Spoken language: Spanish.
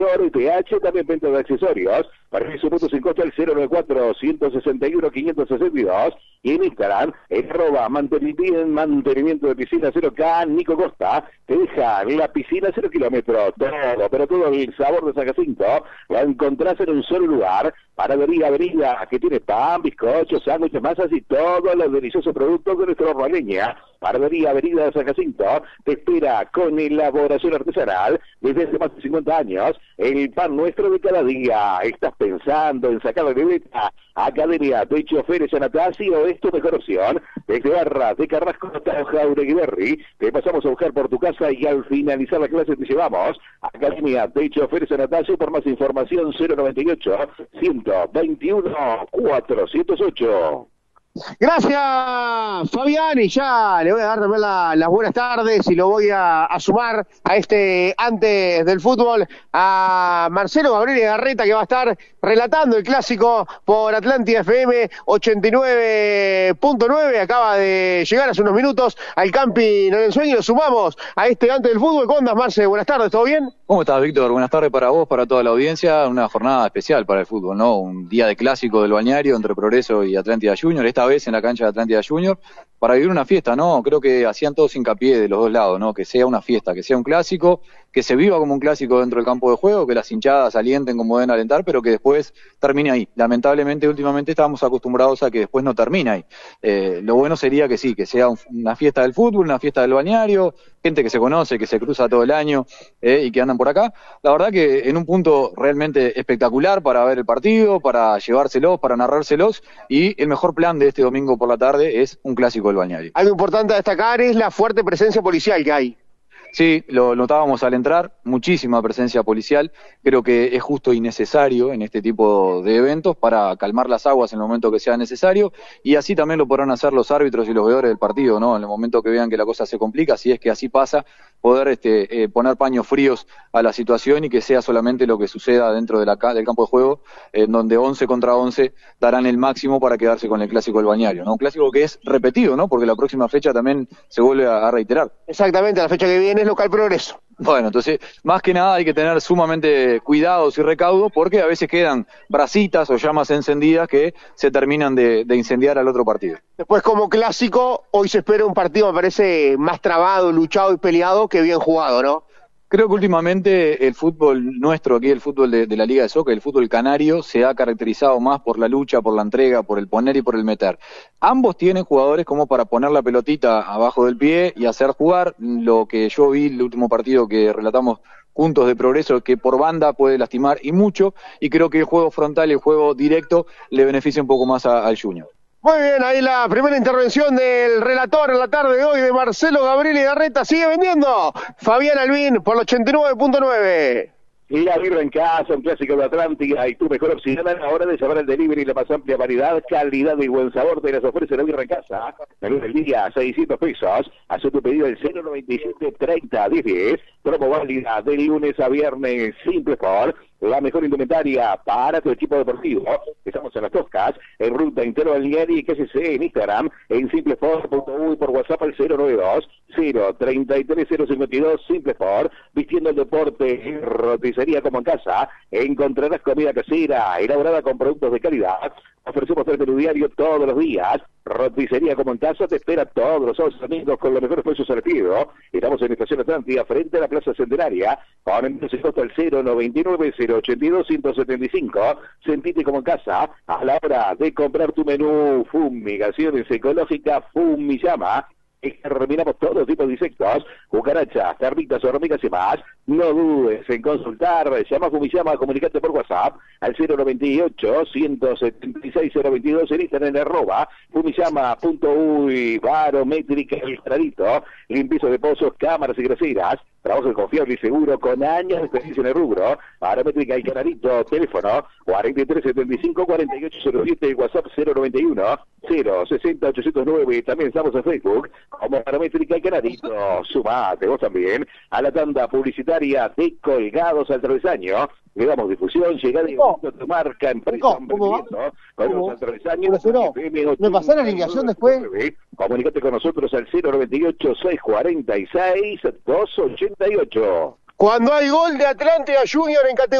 Oro y PH, también venta de accesorios. Para su punto sin costo al 094-161-562. Y en Instagram, mantenimiento de piscina 0K, Nico Costa. Te deja la piscina 0 kilómetros. Todo, pero todo el sabor de San Jacinto lo encontrás en un solo lugar. Panadería Avenida, que tiene pan, bizcochos, sándwiches, masas y todos los deliciosos productos de nuestra horno a leña. Panadería Avenida de San Jacinto te espera con elaboración artesanal desde hace más de 50 años. El pan nuestro de cada día. ¿Estás pensando en sacar la libreta? Academia de Choferes Anastasio es tu mejor opción. Desde Barra de Carrasco hasta Jauregui Berry, te pasamos a buscar por tu casa y al finalizar la clase te llevamos. Academia de Choferes Anastasio, por más información 098-121-408. Gracias, Fabián, y ya le voy a dar también las buenas tardes y lo voy a sumar a antes del fútbol a Marcelo Gabriel Garreta, que va a estar relatando el clásico por Atlántida FM 89.9, acaba de llegar hace unos minutos al camping en el sueño, lo sumamos a antes del fútbol. ¿Cómo andas, Marce? Buenas tardes, ¿todo bien? ¿Cómo estás, Víctor? Buenas tardes para vos, para toda la audiencia, una jornada especial para el fútbol, ¿no? Un día de clásico del balneario entre Progreso y Atlántida Junior, esta vez en la cancha de Atlántida Junior, para vivir una fiesta, ¿no? Creo que hacían todos hincapié de los dos lados, ¿no? Que sea una fiesta, que sea un clásico, que se viva como un clásico dentro del campo de juego, que las hinchadas alienten como deben alentar, pero que después termine ahí. Lamentablemente, últimamente estábamos acostumbrados a que después no termine ahí. Lo bueno sería que sí, que sea una fiesta del fútbol, una fiesta del balneario, gente que se conoce, que se cruza todo el año y que andan por acá. La verdad que en un punto realmente espectacular para ver el partido, para llevárselos, para narrárselos, y el mejor plan de este domingo por la tarde es un clásico del balneario. Algo importante a destacar es la fuerte presencia policial que hay. Sí, lo notábamos al entrar, muchísima presencia policial, creo que es justo y necesario en este tipo de eventos para calmar las aguas en el momento que sea necesario, y así también lo podrán hacer los árbitros y los veedores del partido, ¿no? En el momento que vean que la cosa se complica, si es que así pasa, poder poner paños fríos a la situación y que sea solamente lo que suceda dentro del campo de juego, en donde 11 contra 11 darán el máximo para quedarse con el clásico del balneario, ¿no? Un clásico que es repetido, ¿no? Porque la próxima fecha también se vuelve a reiterar. Exactamente, la fecha que viene es local Progreso. Bueno, entonces, más que nada hay que tener sumamente cuidados y recaudos, porque a veces quedan brasitas o llamas encendidas que se terminan de incendiar al otro partido. Después, como clásico, hoy se espera un partido, me parece, más trabado, luchado y peleado que bien jugado, ¿no? Creo que últimamente el fútbol nuestro, aquí el fútbol de la Liga de Soccer, el fútbol canario, se ha caracterizado más por la lucha, por la entrega, por el poner y por el meter. Ambos tienen jugadores como para poner la pelotita abajo del pie y hacer jugar. Lo que yo vi el último partido que relatamos juntos de Progreso, que por banda puede lastimar y mucho, y creo que el juego frontal y el juego directo le beneficia un poco más al Junior. Muy bien, ahí la primera intervención del relator en la tarde de hoy de Marcelo Gabriel Garreta. Sigue vendiendo Fabián Albín por el 89.9. Y la birra en casa, un clásico de Atlántida y tu mejor opción a la hora de llevar el delivery y la más amplia variedad, calidad y buen sabor te las ofrece la birra en casa. Menú del día, 600 pesos. Haz tu pedido al 097 30 10. Promo válida de lunes a viernes, simple por la mejor indumentaria para tu equipo deportivo. Estamos en Las Toscas, en Ruta Intero Balneario y KCC, en Instagram, en simplesport.uy, por WhatsApp al 092 033 052, Simplesport, vistiendo el deporte en roticería como en casa. Encontrarás comida casera, elaborada con productos de calidad. Ofrecemos el menú diario todos los días. Roticería como en casa te espera todos los sábados y domingos con los mejores precios al pedido. Estamos en Estación Atlántida, frente a la Plaza Centenaria, con envíos y costo al 099 082 175. Sentite como en casa a la hora de comprar tu menú. Fumigaciones ecológicas Fumiyama. Exterminamos todo tipo de insectos, cucarachas, termitas, hormigas y más. No dudes en consultar. Llama a Fumiyama, comunicate por WhatsApp al 098 176 022, en Instagram en @Fumiyama.uy. Barométrica El Clarito, limpieza de pozos, cámaras y groseras. Trabajo confiable y seguro con años de experiencia en el rubro. Barométrica El Canarito, teléfono 4375 4807 y WhatsApp 091 060 809. También estamos en Facebook como Barométrica El Canarito. Sumate vos también a la tanda publicitaria de Colgados al Travesaño. Le damos difusión, llegada y de tu marca, empresa, emprendimiento. Colgados al Travesaño. ¿Me pasás la alineación después? Comunicate con nosotros al 098 646 288. cuando hay gol de Atlántida Junior en categoría.